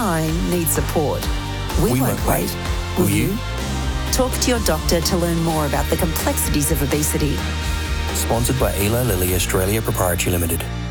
I need support. We won't wait. Will you? Talk to your doctor to learn more about the complexities of obesity. Sponsored by Eli Lilly Australia Proprietary Limited.